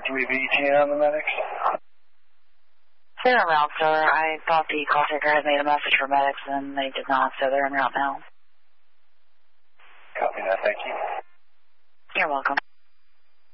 3BT on the medics. They're en route, sir. I thought the call taker had made a message for medics, and they did not, so they're en route now. Copy that, thank you. You're welcome.